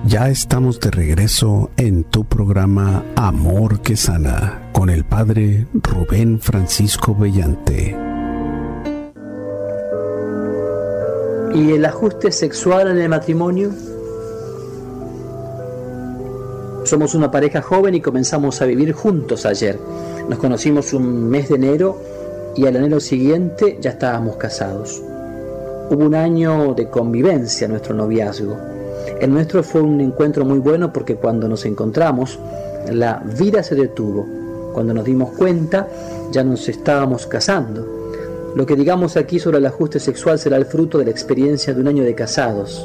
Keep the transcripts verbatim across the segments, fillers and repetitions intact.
Ya estamos de regreso en tu programa Amor que Sana con el Padre Rubén Francisco Bellante. ¿Y el ajuste sexual en el matrimonio? Somos una pareja joven y comenzamos a vivir juntos ayer. Nos conocimos un mes de enero y al enero siguiente ya estábamos casados. Hubo un año de convivencia en nuestro noviazgo. El nuestro fue un encuentro muy bueno porque cuando nos encontramos, la vida se detuvo. Cuando nos dimos cuenta, ya nos estábamos casando. Lo que digamos aquí sobre el ajuste sexual será el fruto de la experiencia de un año de casados.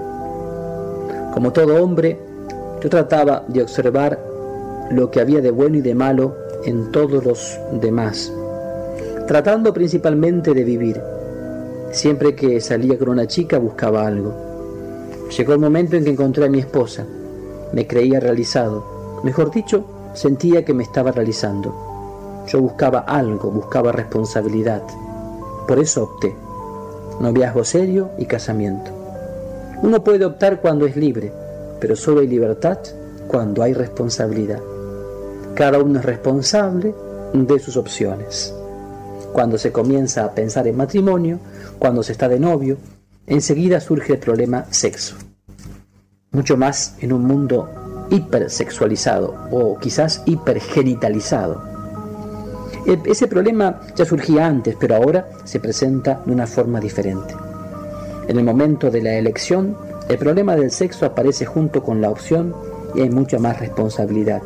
Como todo hombre, yo trataba de observar lo que había de bueno y de malo en todos los demás, tratando principalmente de vivir. Siempre que salía con una chica buscaba algo. Llegó el momento en que encontré a mi esposa. Me creía realizado. Mejor dicho, sentía que me estaba realizando. Yo buscaba algo, buscaba responsabilidad. Por eso opté. Noviazgo serio y casamiento. Uno puede optar cuando es libre, pero solo hay libertad cuando hay responsabilidad. Cada uno es responsable de sus opciones. Cuando se comienza a pensar en matrimonio, cuando se está de novio, enseguida surge el problema sexo. Mucho más en un mundo hipersexualizado o quizás hipergenitalizado. Ese problema ya surgía antes, pero ahora se presenta de una forma diferente. En el momento de la elección, el problema del sexo aparece junto con la opción y hay mucha más responsabilidad.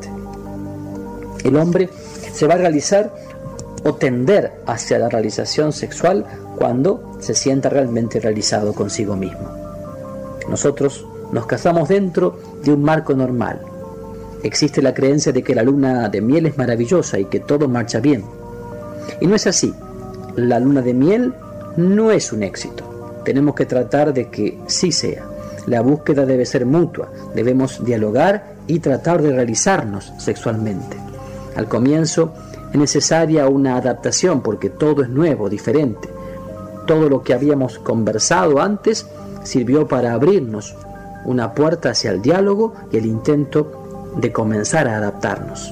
El hombre se va a realizar o tender hacia la realización sexual cuando se sienta realmente realizado consigo mismo. Nosotros nos casamos dentro de un marco normal. Existe la creencia de que la luna de miel es maravillosa y que todo marcha bien. Y no es así. La luna de miel no es un éxito. Tenemos que tratar de que sí sea. La búsqueda debe ser mutua. Debemos dialogar y tratar de realizarnos sexualmente. Al comienzo es necesaria una adaptación porque todo es nuevo, diferente. Todo lo que habíamos conversado antes sirvió para abrirnos una puerta hacia el diálogo y el intento de comenzar a adaptarnos.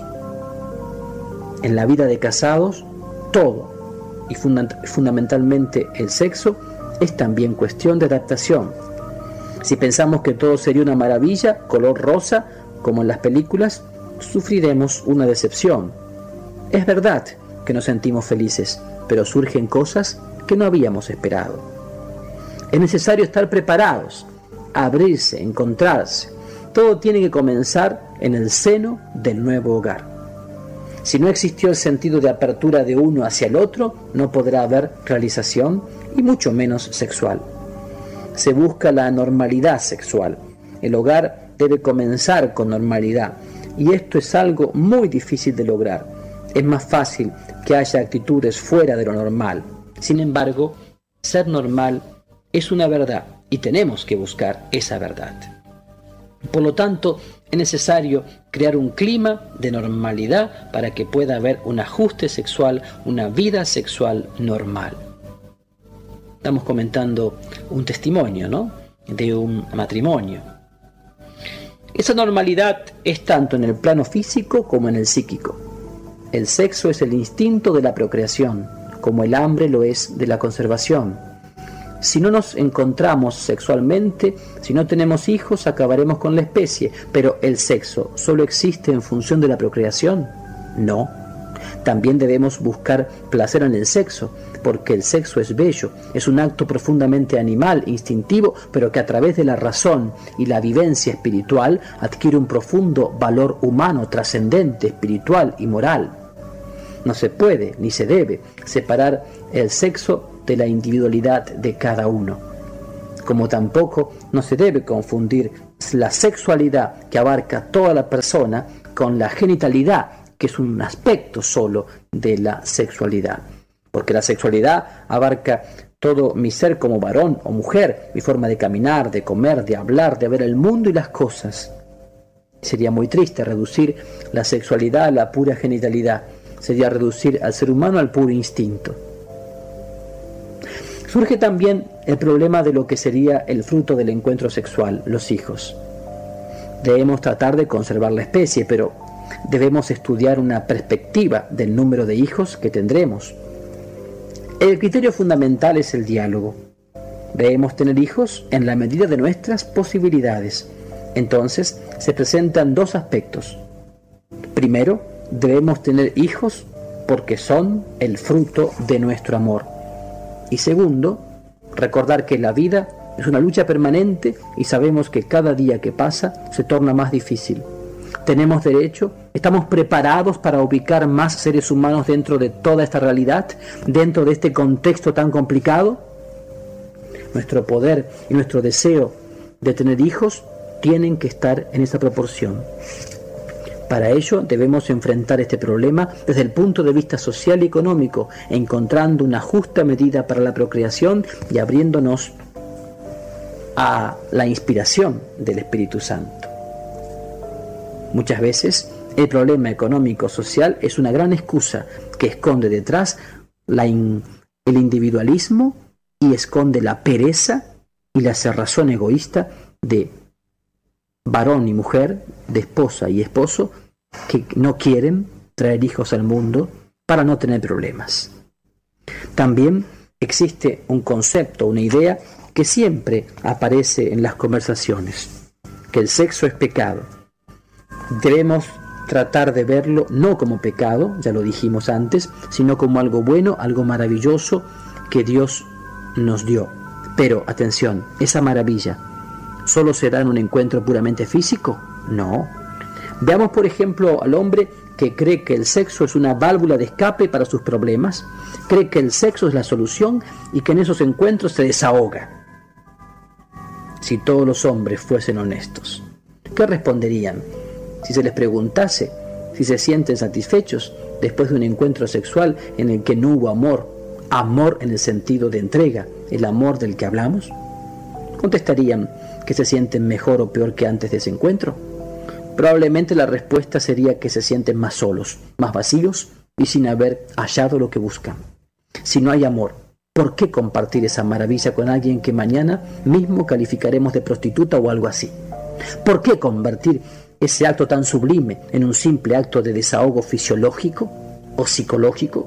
En la vida de casados, todo, y funda- fundamentalmente el sexo, es también cuestión de adaptación. Si pensamos que todo sería una maravilla, color rosa, como en las películas, sufriremos una decepción. Es verdad que nos sentimos felices, pero surgen cosas que no habíamos esperado. Es necesario estar preparados, abrirse, encontrarse. Todo tiene que comenzar en el seno del nuevo hogar. Si no existió el sentido de apertura de uno hacia el otro, no podrá haber realización y mucho menos sexual. Se busca la normalidad sexual. El hogar debe comenzar con normalidad y esto es algo muy difícil de lograr. Es más fácil que haya actitudes fuera de lo normal. Sin embargo, ser normal es una verdad y tenemos que buscar esa verdad. Por lo tanto, es necesario crear un clima de normalidad para que pueda haber un ajuste sexual, una vida sexual normal. Estamos comentando un testimonio, ¿no?, de un matrimonio. Esa normalidad es tanto en el plano físico como en el psíquico. El sexo es el instinto de la procreación, como el hambre lo es de la conservación. Si no nos encontramos sexualmente, si no tenemos hijos, acabaremos con la especie. Pero ¿el sexo solo existe en función de la procreación? No. También debemos buscar placer en el sexo, porque el sexo es bello, es un acto profundamente animal, instintivo, pero que a través de la razón y la vivencia espiritual adquiere un profundo valor humano, trascendente, espiritual y moral. No se puede ni se debe separar el sexo de la individualidad de cada uno. Como tampoco no se debe confundir la sexualidad que abarca toda la persona con la genitalidad, que es un aspecto solo de la sexualidad. Porque la sexualidad abarca todo mi ser como varón o mujer, mi forma de caminar, de comer, de hablar, de ver el mundo y las cosas. Sería muy triste reducir la sexualidad a la pura genitalidad. Sería reducir al ser humano al puro instinto. Surge también el problema de lo que sería el fruto del encuentro sexual, los hijos. Debemos tratar de conservar la especie, pero debemos estudiar una perspectiva del número de hijos que tendremos. El criterio fundamental es el diálogo. Debemos tener hijos en la medida de nuestras posibilidades. Entonces se presentan dos aspectos. Primero, debemos tener hijos porque son el fruto de nuestro amor. Y segundo, recordar que la vida es una lucha permanente y sabemos que cada día que pasa se torna más difícil. Tenemos derecho, estamos preparados para ubicar más seres humanos dentro de toda esta realidad, dentro de este contexto tan complicado. Nuestro poder y nuestro deseo de tener hijos tienen que estar en esa proporción. Para ello debemos enfrentar este problema desde el punto de vista social y económico, encontrando una justa medida para la procreación y abriéndonos a la inspiración del Espíritu Santo. Muchas veces el problema económico-social es una gran excusa que esconde detrás la in, el individualismo y esconde la pereza y la cerrazón egoísta de varón y mujer, de esposa y esposo, que no quieren traer hijos al mundo para no tener problemas. También existe un concepto, una idea que siempre aparece en las conversaciones, que el sexo es pecado. Debemos tratar de verlo no como pecado, ya lo dijimos antes, sino como algo bueno, algo maravilloso que Dios nos dio. Pero, atención, esa maravilla, ¿solo se da en un encuentro puramente físico? No. Veamos, por ejemplo, al hombre que cree que el sexo es una válvula de escape para sus problemas, cree que el sexo es la solución y que en esos encuentros se desahoga. Si todos los hombres fuesen honestos, ¿qué responderían si se les preguntase si se sienten satisfechos después de un encuentro sexual en el que no hubo amor, amor en el sentido de entrega, el amor del que hablamos? ¿Contestarían que se sienten mejor o peor que antes de ese encuentro? Probablemente la respuesta sería que se sienten más solos, más vacíos y sin haber hallado lo que buscan. Si no hay amor, ¿por qué compartir esa maravilla con alguien que mañana mismo calificaremos de prostituta o algo así? ¿Por qué convertir ese acto tan sublime en un simple acto de desahogo fisiológico o psicológico?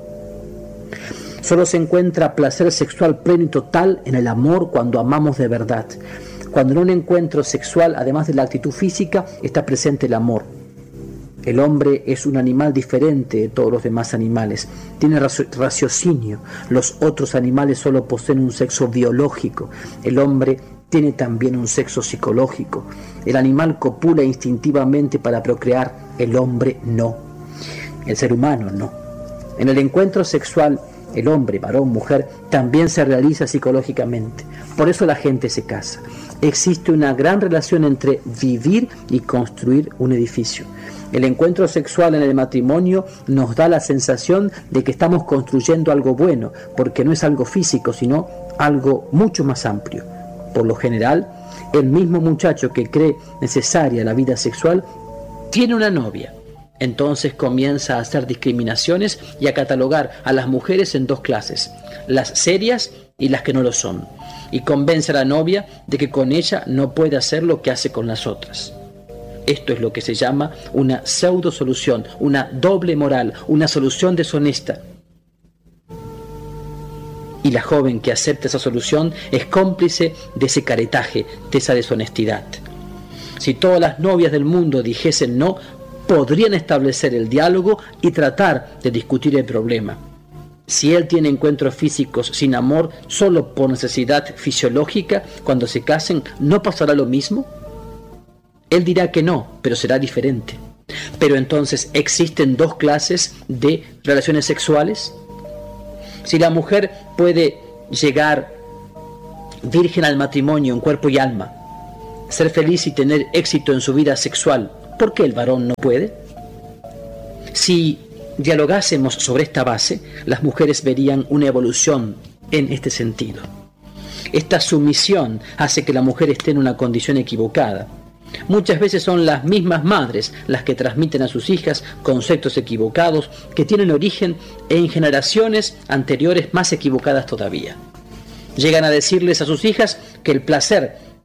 Solo se encuentra placer sexual pleno y total en el amor cuando amamos de verdad. Cuando en un encuentro sexual, además de la actitud física, está presente el amor. El hombre es un animal diferente de todos los demás animales. Tiene raciocinio. Los otros animales solo poseen un sexo biológico. El hombre tiene también un sexo psicológico. El animal copula instintivamente para procrear. El hombre no. El ser humano no. En el encuentro sexual, el hombre, varón, mujer, también se realiza psicológicamente. Por eso la gente se casa. Existe una gran relación entre vivir y construir un edificio. El encuentro sexual en el matrimonio nos da la sensación de que estamos construyendo algo bueno, porque no es algo físico, sino algo mucho más amplio. Por lo general, el mismo muchacho que cree necesaria la vida sexual tiene una novia. Entonces comienza a hacer discriminaciones y a catalogar a las mujeres en dos clases, las serias y las que no lo son, y convence a la novia de que con ella no puede hacer lo que hace con las otras. Esto es lo que se llama una pseudo solución, una doble moral, una solución deshonesta. Y la joven que acepta esa solución es cómplice de ese caretaje, de esa deshonestidad. Si todas las novias del mundo dijesen no, podrían establecer el diálogo y tratar de discutir el problema. Si él tiene encuentros físicos sin amor, solo por necesidad fisiológica, cuando se casen, ¿no pasará lo mismo? Él dirá que no, pero será diferente. Pero entonces, ¿existen dos clases de relaciones sexuales? Si la mujer puede llegar virgen al matrimonio en cuerpo y alma, ser feliz y tener éxito en su vida sexual, ¿por qué el varón no puede? Si dialogásemos sobre esta base, las mujeres verían una evolución en este sentido. Esta sumisión hace que la mujer esté en una condición equivocada. Muchas veces son las mismas madres las que transmiten a sus hijas conceptos equivocados que tienen origen en generaciones anteriores más equivocadas todavía. Llegan a decirles a sus hijas que el placer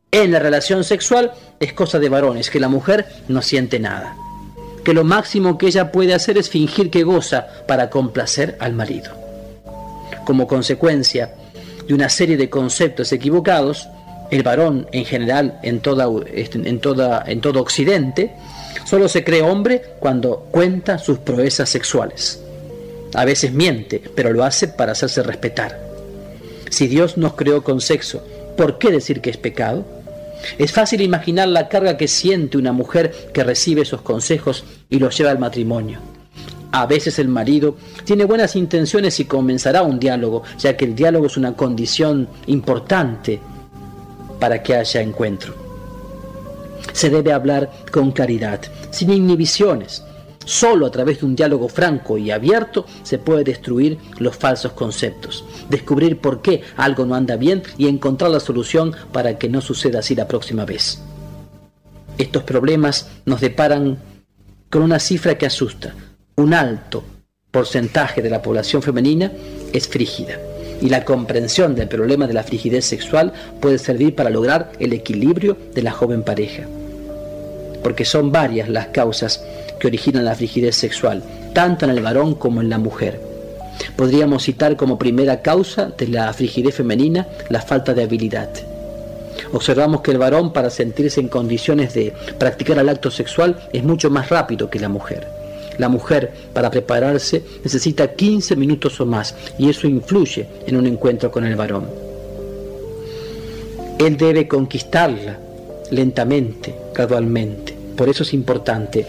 En la relación sexual es cosa de varones, que la mujer no siente nada, que lo máximo que ella puede hacer es fingir que goza para complacer al marido. Como consecuencia de una serie de conceptos equivocados, el varón en general en, toda, en, toda, en todo Occidente solo se cree hombre cuando cuenta sus proezas sexuales. A veces miente, pero lo hace para hacerse respetar. Si Dios nos creó con sexo, ¿por qué decir que es pecado? Es fácil imaginar la carga que siente una mujer que recibe esos consejos y los lleva al matrimonio. A veces el marido tiene buenas intenciones y comenzará un diálogo, ya que el diálogo es una condición importante para que haya encuentro. Se debe hablar con claridad, sin inhibiciones. Solo a través de un diálogo franco y abierto se puede destruir los falsos conceptos, descubrir por qué algo no anda bien y encontrar la solución para que no suceda así la próxima vez. Estos problemas nos deparan con una cifra que asusta. Un alto porcentaje de la población femenina es frígida, y la comprensión del problema de la frigidez sexual puede servir para lograr el equilibrio de la joven pareja. Porque son varias las causas que originan la frigidez sexual, tanto en el varón como en la mujer. Podríamos citar como primera causa de la frigidez femenina la falta de habilidad. Observamos que el varón, para sentirse en condiciones de practicar el acto sexual, es mucho más rápido que la mujer. La mujer, para prepararse, necesita quince minutos o más, y eso influye en un encuentro con el varón. Él debe conquistarla lentamente, gradualmente. Por eso es importante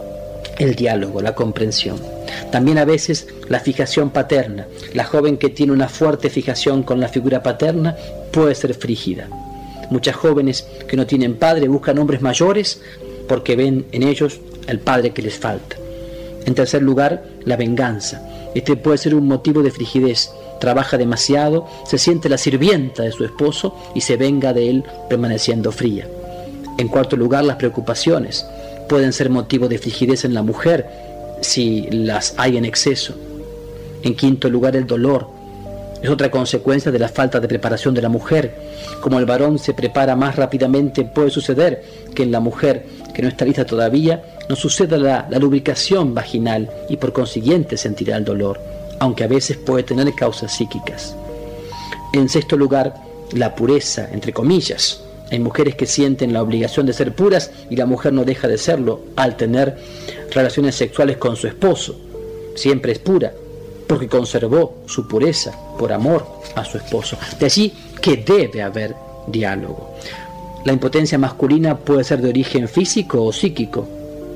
el diálogo, la comprensión. También a veces la fijación paterna. La joven que tiene una fuerte fijación con la figura paterna puede ser frígida. Muchas jóvenes que no tienen padre buscan hombres mayores porque ven en ellos al padre que les falta. En tercer lugar, la venganza. Este puede ser un motivo de frigidez. Trabaja demasiado, se siente la sirvienta de su esposo y se venga de él permaneciendo fría. En cuarto lugar, las preocupaciones. Pueden ser motivo de frigidez en la mujer si las hay en exceso. En quinto lugar, el dolor. Es otra consecuencia de la falta de preparación de la mujer. Como el varón se prepara más rápidamente, puede suceder que en la mujer que no está lista todavía no suceda la, la lubricación vaginal y por consiguiente sentirá el dolor, aunque a veces puede tener causas psíquicas. En sexto lugar, la pureza, entre comillas. Hay mujeres que sienten la obligación de ser puras y la mujer no deja de serlo al tener relaciones sexuales con su esposo. Siempre es pura porque conservó su pureza por amor a su esposo. De allí que debe haber diálogo. La impotencia masculina puede ser de origen físico o psíquico.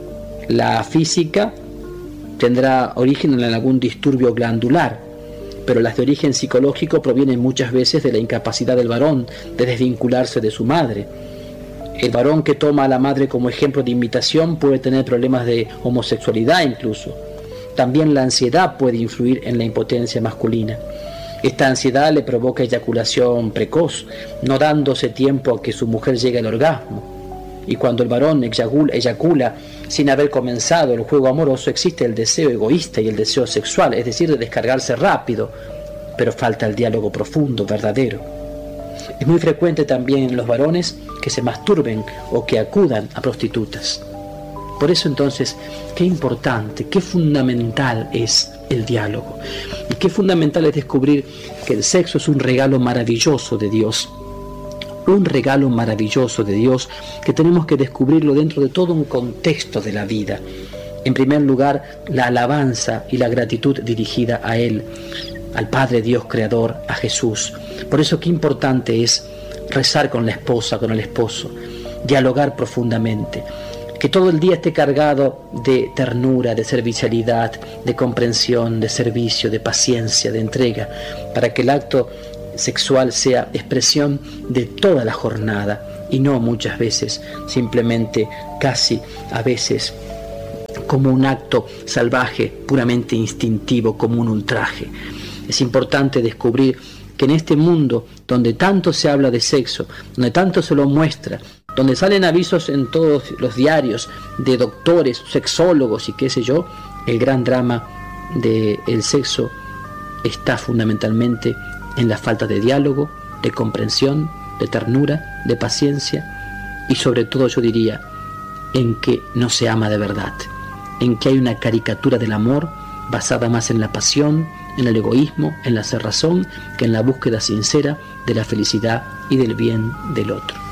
La física tendrá origen en algún disturbio glandular, pero las de origen psicológico provienen muchas veces de la incapacidad del varón de desvincularse de su madre. El varón que toma a la madre como ejemplo de imitación puede tener problemas de homosexualidad incluso. También la ansiedad puede influir en la impotencia masculina. Esta ansiedad le provoca eyaculación precoz, no dándose tiempo a que su mujer llegue al orgasmo. Y cuando el varón eyacula, eyacula sin haber comenzado el juego amoroso, existe el deseo egoísta y el deseo sexual, es decir, de descargarse rápido, pero falta el diálogo profundo, verdadero. Es muy frecuente también en los varones que se masturben o que acudan a prostitutas. Por eso entonces, qué importante, qué fundamental es el diálogo. Y qué fundamental es descubrir que el sexo es un regalo maravilloso de Dios. Un regalo maravilloso de Dios que tenemos que descubrirlo dentro de todo un contexto de la vida. En primer lugar, la alabanza y la gratitud dirigida a Él, al Padre Dios Creador, a Jesús. Por eso qué importante es rezar con la esposa, con el esposo, dialogar profundamente. Que todo el día esté cargado de ternura, de servicialidad, de comprensión, de servicio, de paciencia, de entrega, para que el acto sexual sea expresión de toda la jornada y no muchas veces simplemente, casi a veces, como un acto salvaje, puramente instintivo, como un ultraje. Es importante descubrir que en este mundo donde tanto se habla de sexo, donde tanto se lo muestra, donde salen avisos en todos los diarios de doctores, sexólogos y qué sé yo, el gran drama del sexo está fundamentalmente en la falta de diálogo, de comprensión, de ternura, de paciencia y sobre todo yo diría en que no se ama de verdad, en que hay una caricatura del amor basada más en la pasión, en el egoísmo, en la cerrazón, que en la búsqueda sincera de la felicidad y del bien del otro.